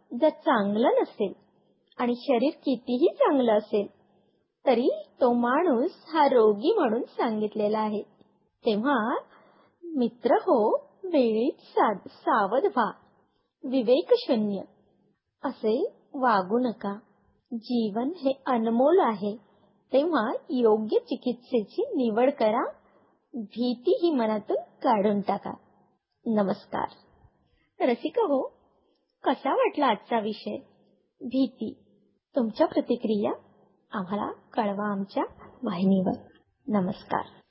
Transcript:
जर चांगलं नसेल आणि शरीर कितीही चांगलं असेल तरी तो माणूस हा रोगी म्हणून सांगितलेला आहे. तेव्हा मित्र हो, वेळीच सावध व्हा, विवेकशून्य असे वागू नका. जीवन हे अनमोल आहे, तेव्हा योग्य चिकित्सेची निवड करा. भीती ही मनातून काढून टाका. नमस्कार. रसिका हो, कसा वाटला आजचा विषय भीती? तुमच्या प्रतिक्रिया आम्हाला कळवा आमच्या वाहिनीवर. नमस्कार.